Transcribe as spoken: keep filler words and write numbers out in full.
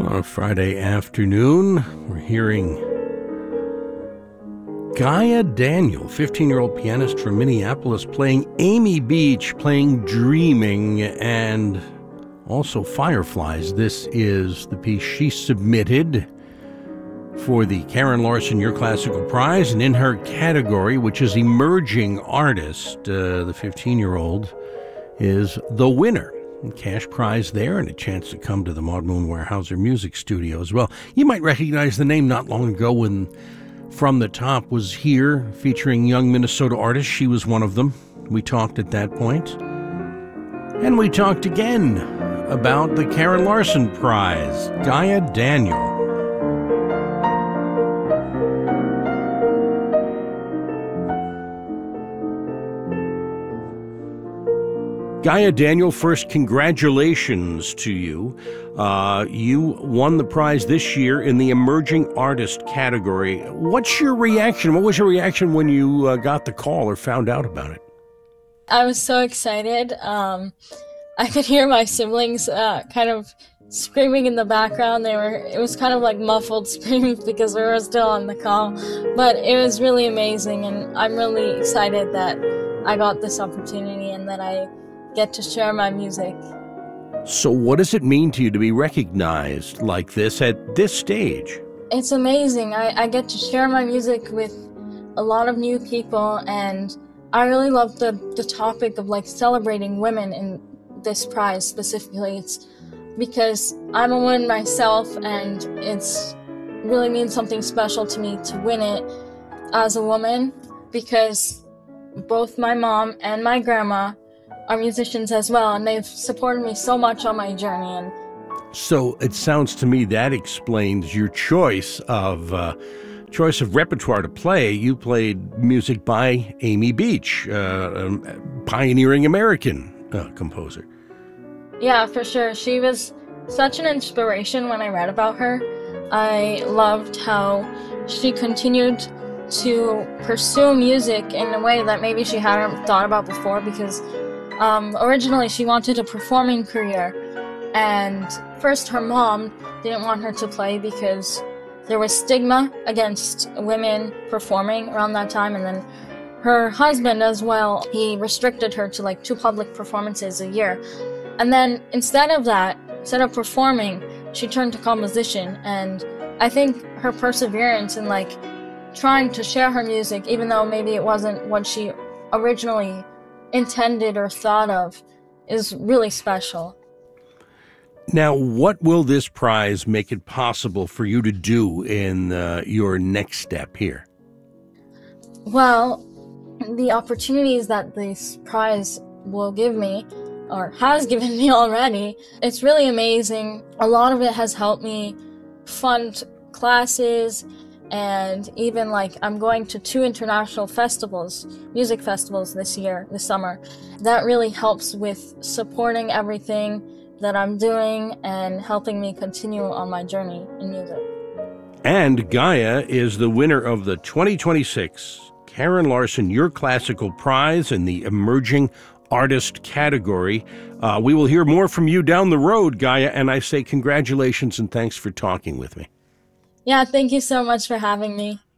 On a Friday afternoon, we're hearing Gaia Daniel, fifteen-year-old pianist from Minneapolis, playing Amy Beach, playing Dreaming, and also Fireflies. This is the piece she submitted for the Karen Larson Your Classical Prize, and in her category, which is Emerging Artist, uh, the fifteen-year-old is the winner. Cash prize there and a chance to come to the Maud Moon Weyerhaeuser Music Studio as well. You might recognize the name. Not long ago when From the Top was here featuring young Minnesota artists. She was one of them. We talked at that point. And we talked again about the Karen Larson Prize, Gaia Daniel. Gaia Daniel, first, congratulations to you. Uh, you won the prize this year in the Emerging Artist category. What's your reaction? What was your reaction when you uh, got the call or found out about it? I was so excited. Um, I could hear my siblings uh, kind of screaming in the background. They were, it was kind of like muffled screams because we were still on the call. But it was really amazing, and I'm really excited that I got this opportunity and that I get to share my music. So what does it mean to you to be recognized like this at this stage? It's amazing. I, I get to share my music with a lot of new people, and I really love the, the topic of like celebrating women in this prize specifically. It's because I'm a woman myself, and it's really means something special to me to win it as a woman, because both my mom and my grandma are musicians as well, and they've supported me so much on my journey. And so it sounds to me that explains your choice of uh, choice of repertoire to play. You played music by Amy Beach, uh, a pioneering American uh, composer. Yeah, for sure. She was such an inspiration when I read about her. I loved how she continued to pursue music in a way that maybe she hadn't thought about before, because Um, originally, she wanted a performing career, and first her mom didn't want her to play because there was stigma against women performing around that time, and then her husband as well, he restricted her to like two public performances a year. And then instead of that, instead of performing, she turned to composition, and I think her perseverance in like trying to share her music, even though maybe it wasn't what she originally intended or thought of, is really special. Now, what will this prize make it possible for you to do in uh, your next step here? Well, the opportunities that this prize will give me, or has given me already, it's really amazing. A lot of it has helped me fund classes, and even like I'm going to two international festivals, music festivals this year, this summer. That really helps with supporting everything that I'm doing and helping me continue on my journey in music. And Gaia is the winner of the twenty twenty-six Karen Larson Your Classical Prize in the Emerging Artist category. Uh, we will hear more from you down the road, Gaia, and I say congratulations and thanks for talking with me. Yeah, thank you so much for having me.